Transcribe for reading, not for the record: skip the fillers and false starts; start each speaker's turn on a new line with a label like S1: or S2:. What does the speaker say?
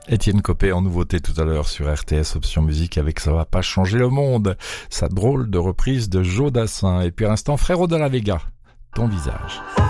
S1: Étienne Copé en nouveauté tout à l'heure sur RTS Option Musique avec Ça va pas changer le monde, sa drôle de reprise de Joe Dassin. Et puis à l'instant, Frérot de la Vega, Ton visage.